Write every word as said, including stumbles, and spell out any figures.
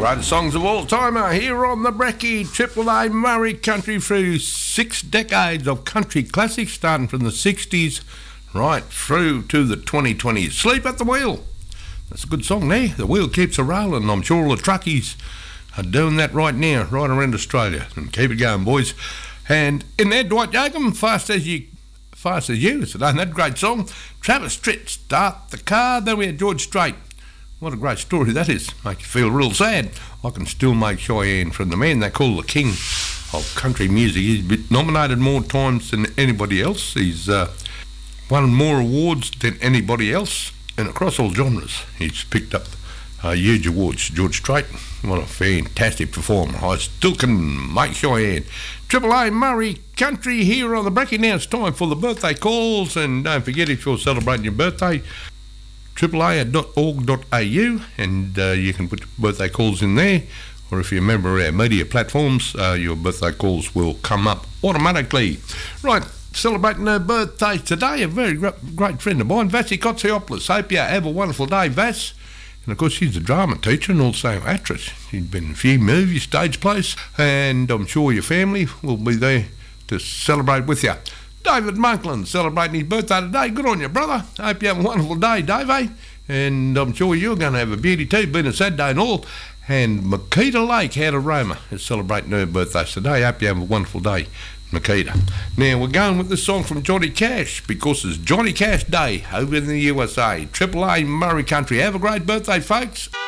Greatest songs of all time are here on the Brekkie. Triple A Murray Country through six decades of country classics, starting from the sixties right through to the twenty twenties. Sleep at the Wheel. That's a good song there. The wheel keeps a rolling. I'm sure all the truckies are doing that right now, right around Australia. And keep it going, boys. And in there, Dwight Yoakam, Fast As You... Fast As You, so that great song. Travis Tritt, Start the Car. Then we had George Strait. What a great story that is. Make you feel real sad. I can still make Cheyenne from the man they call the king of country music. He's been nominated more times than anybody else. He's uh, won more awards than anybody else. And across all genres, he's picked up uh, huge awards. George Strait, what a fantastic performer. I still can make Cheyenne. Triple A Murray Country here on the Brekkie. Now it's time for the birthday calls. And don't forget, if you're celebrating your birthday, triple A dot org dot a u, and uh, you can put birthday calls in there, or if you're a member of our media platforms, uh, your birthday calls will come up automatically. Right, celebrating her birthday today, a very great friend of mine, Vassie Kotsiopoulos. Hope you have a wonderful day, Vass. And of course, she's a drama teacher and also actress. She's been in a few movies, stage plays, and I'm sure your family will be there to celebrate with you. David Monklin celebrating his birthday today. Good on you, brother. Hope you have a wonderful day, Dave. Eh? And I'm sure you're going to have a beauty too, being a Saturday and all. And Makita Lake out of Roma is celebrating her birthday today. Hope you have a wonderful day, Makita. Now, we're going with this song from Johnny Cash because it's Johnny Cash Day over in the U S A. Triple A Murray Country. Have a great birthday, folks.